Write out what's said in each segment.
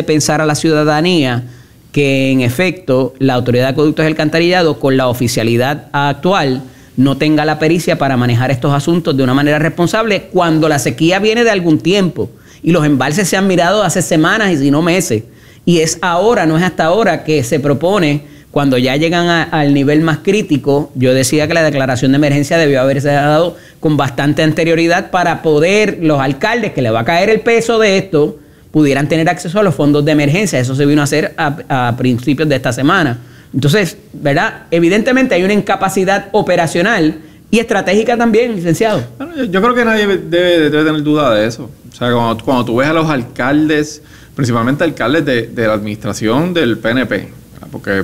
pensar a la ciudadanía que en efecto la Autoridad de Acueductos y Alcantarillado, con la oficialidad actual, no tenga la pericia para manejar estos asuntos de una manera responsable cuando la sequía viene de algún tiempo y los embalses se han mirado hace semanas y si no meses. Y es ahora, no es hasta ahora que se propone, cuando ya llegan al nivel más crítico. Yo decía que la declaración de emergencia debió haberse dado con bastante anterioridad para poder los alcaldes, que le va a caer el peso de esto, pudieran tener acceso a los fondos de emergencia. Eso se vino a hacer a principios de esta semana. Entonces, ¿verdad? Evidentemente hay una incapacidad operacional y estratégica también, licenciado. Bueno, yo creo que nadie debe tener duda de eso. O sea, cuando tú ves a los alcaldes, principalmente alcaldes de la administración del PNP, porque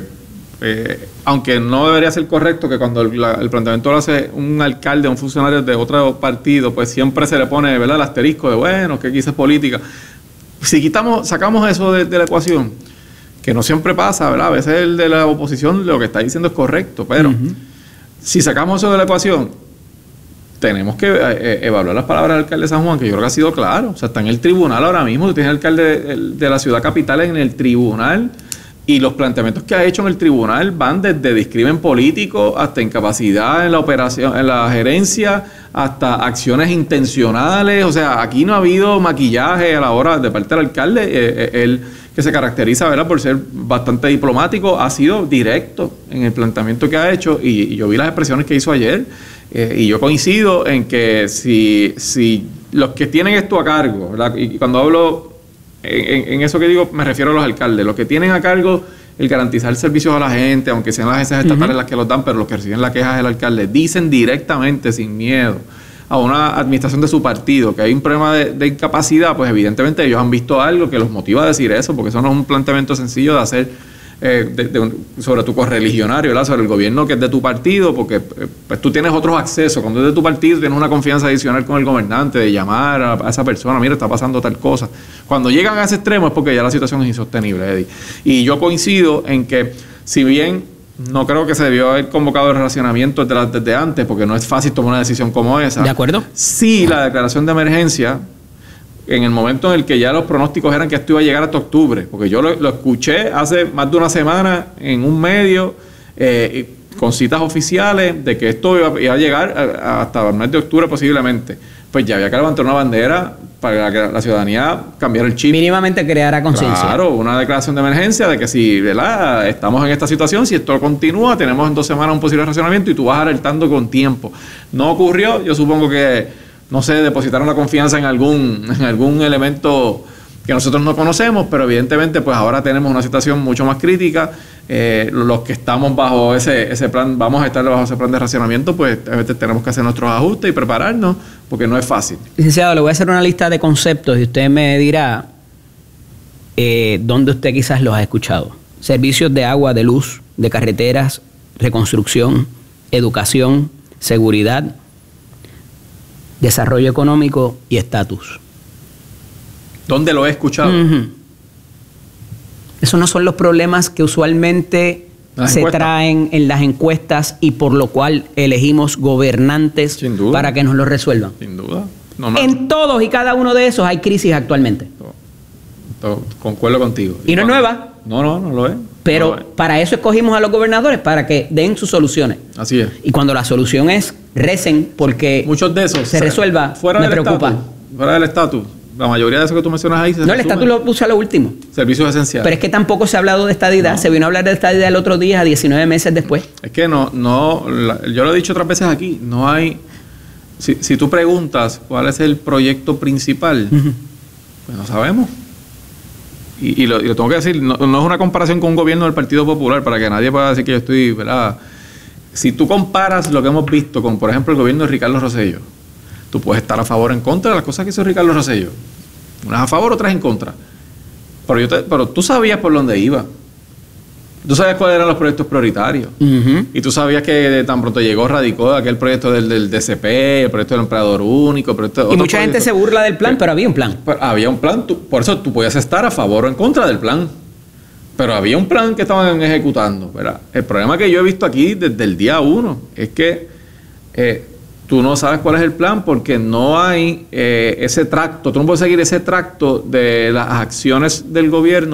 aunque no debería ser correcto que cuando el planteamiento lo hace un alcalde, un funcionario de otro partido, pues siempre se le pone, ¿verdad?, el asterisco de, bueno, que quizás es política. Si sacamos eso de la ecuación, que no siempre pasa, ¿verdad? A veces el de la oposición lo que está diciendo es correcto, pero si sacamos eso de la ecuación, tenemos que evaluar las palabras del alcalde de San Juan, que yo creo que ha sido claro. O sea, está en el tribunal ahora mismo, tú tienes al alcalde de la ciudad capital en el tribunal, y los planteamientos que ha hecho en el tribunal van desde discrimen político hasta incapacidad en la operación, en la gerencia, hasta acciones intencionales. O sea, aquí no ha habido maquillaje a la hora de parte del alcalde. Él, que se caracteriza, ¿verdad?, por ser bastante diplomático, ha sido directo en el planteamiento que ha hecho, y yo vi las expresiones que hizo ayer, y yo coincido en que si los que tienen esto a cargo, ¿verdad?, y cuando hablo en eso que digo, me refiero a los alcaldes, los que tienen a cargo el garantizar servicios a la gente, aunque sean las agencias estatales las que los dan, pero los que reciben la queja del alcalde, dicen directamente, sin miedo, a una administración de su partido que hay un problema de incapacidad, pues evidentemente ellos han visto algo que los motiva a decir eso, porque eso no es un planteamiento sencillo de hacer sobre tu correligionario, ¿verdad?, sobre el gobierno que es de tu partido, porque pues tú tienes otros accesos. Cuando es de tu partido tienes una confianza adicional con el gobernante de llamar a esa persona, mira, está pasando tal cosa. Cuando llegan a ese extremo es porque ya la situación es insostenible, Eddie. Y yo coincido en que, si bien no creo que se debió haber convocado el racionamiento desde antes, porque no es fácil tomar una decisión como esa. ¿De acuerdo? Sí, la declaración de emergencia, en el momento en el que ya los pronósticos eran que esto iba a llegar hasta octubre, porque yo lo escuché hace más de una semana en un medio, con citas oficiales, de que esto iba a llegar hasta el mes de octubre posiblemente. Pues ya había que levantar una bandera para que la ciudadanía cambiara el chip. Mínimamente creara conciencia. Claro, una declaración de emergencia de que si, ¿verdad?, estamos en esta situación, si esto continúa, tenemos en 2 semanas un posible racionamiento y tú vas alertando con tiempo. No ocurrió, yo supongo que, no sé, depositaron la confianza en algún elemento que nosotros no conocemos, pero evidentemente pues ahora tenemos una situación mucho más crítica. Los que estamos bajo ese plan, vamos a estar bajo ese plan de racionamiento, pues tenemos que hacer nuestros ajustes y prepararnos, porque no es fácil. Licenciado, le voy a hacer una lista de conceptos y usted me dirá dónde usted quizás los ha escuchado. Servicios de agua, de luz, de carreteras, reconstrucción, educación, seguridad, desarrollo económico y estatus. ¿Dónde lo he escuchado? Esos no son los problemas que usualmente se traen en las encuestas y por lo cual elegimos gobernantes para que nos lo resuelvan. Sin duda. En todos y cada uno de esos hay crisis actualmente. Concuerdo contigo. Y no es nueva. No lo es. Pero no lo es. Para eso escogimos a los gobernadores, para que den sus soluciones. Así es. Y cuando la solución es recen porque muchos de esos se resuelva, me preocupa. Fuera del estatus. La mayoría de eso que tú mencionas ahí no, el estatus lo puse a lo último. Servicios esenciales. Pero es que tampoco se ha hablado de estadidad. No. Se vino a hablar de estadidad el otro día, a 19 meses después. Es que yo lo he dicho otras veces aquí, no hay... Si tú preguntas cuál es el proyecto principal, pues no sabemos. Y lo tengo que decir, no es una comparación con un gobierno del Partido Popular, para que nadie pueda decir que yo estoy, ¿verdad? Si tú comparas lo que hemos visto con, por ejemplo, el gobierno de Ricardo Rosselló, tú puedes estar a favor o en contra de las cosas que hizo Ricardo Rosselló. Unas a favor, otras en contra. Pero tú sabías por dónde iba. Tú sabías cuáles eran los proyectos prioritarios. Y tú sabías que tan pronto radicó aquel proyecto del DCP, el proyecto del empleador único. Y mucha gente se burla del plan, pero había un plan. Había un plan. Por eso tú podías estar a favor o en contra del plan. Pero había un plan que estaban ejecutando, ¿verdad? El problema que yo he visto aquí desde el día 1 es que tú no sabes cuál es el plan porque no hay ese tracto. Tú no puedes seguir ese tracto de las acciones del gobierno